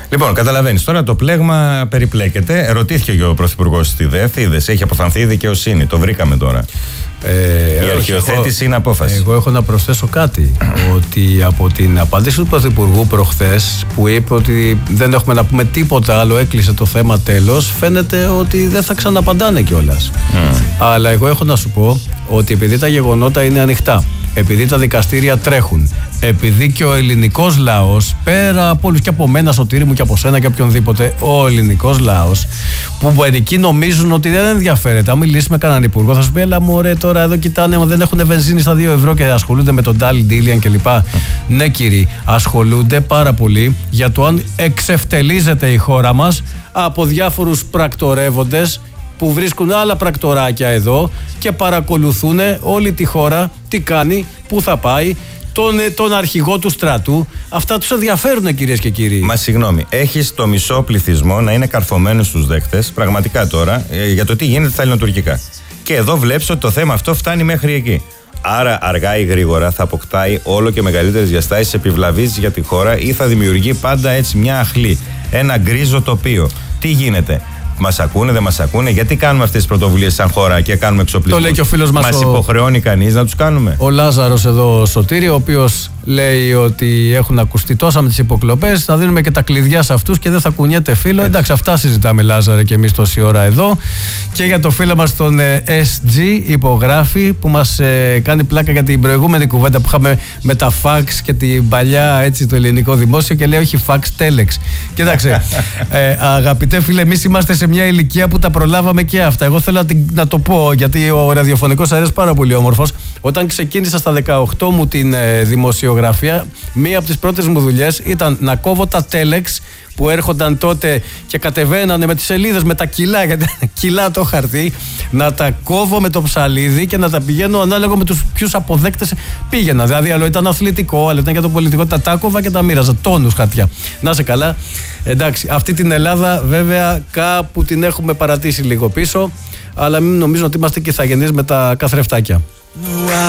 Λοιπόν, καταλαβαίνεις, τώρα το πλέγμα περιπλέκεται. Ερωτήθηκε και ο Πρωθυπουργός στη ΔΕΘ. Είδες, έχει αποφανθεί η δικαιοσύνη. Το βρήκαμε τώρα. Η αρχιοθέτηση είναι απόφαση. Εγώ έχω να προσθέσω κάτι. Ότι από την απάντηση του Πρωθυπουργού προχθές, που είπε ότι δεν έχουμε να πούμε τίποτα άλλο, έκλεισε το θέμα τέλος, φαίνεται ότι δεν θα ξαναπαντάνε κιόλας. Αλλά εγώ έχω να σου πω ότι επειδή τα γεγονότα είναι ανοιχτά, επειδή τα δικαστήρια τρέχουν, επειδή και ο ελληνικός λαός, πέρα από όλους και από μένα, Σωτήρη μου, και από σένα και οποιονδήποτε, ο ελληνικός λαός, που μερικοί νομίζουν ότι δεν ενδιαφέρεται. Αν μιλήσει με κανέναν υπουργό, θα σου πει: έλα μωρέ, τώρα εδώ κοιτάνε, δεν έχουν βενζίνη στα 2 ευρώ και ασχολούνται με τον Ντάλι Ντίλιαν κλπ. Ναι, κύριοι, ασχολούνται πάρα πολύ για το αν εξευτελίζεται η χώρα μας από διάφορους πρακτορεύοντες που βρίσκουν άλλα πρακτοράκια εδώ και παρακολουθούν όλη τη χώρα τι κάνει, πού θα πάει, τον αρχηγό του στρατού. Αυτά τους ενδιαφέρουν, κυρίες και κύριοι. Μα συγγνώμη, έχεις το μισό πληθυσμό να είναι καρφωμένος στους δέκτες, πραγματικά τώρα, για το τι γίνεται στα ελληνοτουρκικά. Και εδώ βλέπεις ότι το θέμα αυτό φτάνει μέχρι εκεί. Άρα, αργά ή γρήγορα θα αποκτάει όλο και μεγαλύτερες διαστάσεις επιβλαβής για τη χώρα ή θα δημιουργεί πάντα έτσι μια αχλή, ένα γκρίζο τοπίο. Τι γίνεται? Μας ακούνε, δεν μας ακούνε? Γιατί κάνουμε αυτές τις πρωτοβουλίες σαν χώρα και κάνουμε εξοπλισμούς? Το λέει και ο φίλος μας. Υποχρεώνει κανείς να τους κάνουμε? Ο Λάζαρος εδώ, Σωτήρη, ο οποίος λέει ότι έχουν ακουστεί τόσα με τις υποκλοπές, θα δίνουμε και τα κλειδιά σε αυτούς και δεν θα κουνιέται φίλο. Εντάξει, αυτά συζητάμε, Λάζαρε, και εμείς τόση ώρα εδώ. Και για το φίλο μας τον SG υπογράφει, που μας κάνει πλάκα για την προηγούμενη κουβέντα που είχαμε με τα φαξ και την παλιά, έτσι, το ελληνικό δημόσιο, και λέει όχι φαξ, τέλεξ. Κοιτάξτε, αγαπητέ φίλε, εμείς είμαστε σε μια ηλικία που τα προλάβαμε και αυτά. Εγώ θέλω να το πω, γιατί ο ραδιοφωνικός αέρας πάρα πολύ όμορφος. Όταν ξεκίνησα στα 18 μου την δημοσιογραφία, μία από τις πρώτες μου δουλειές ήταν να κόβω τα τέλεξ που έρχονταν τότε και κατεβαίνανε με τις σελίδες, με τα κιλά, γιατί κιλά το χαρτί, να τα κόβω με το ψαλίδι και να τα πηγαίνω ανάλογα με τους ποιους αποδέκτες πήγαινα. Δηλαδή, άλλο ήταν αθλητικό, άλλο ήταν για το πολιτικό. Τα κόβα και τα μοίραζα. Τόνους χαρτιά. Να σε καλά. Εντάξει, αυτή την Ελλάδα βέβαια κάπου την έχουμε παρατήσει λίγο πίσω, αλλά μην νομίζω ότι είμαστε και ηθαγενείς με τα καθρεφτάκια.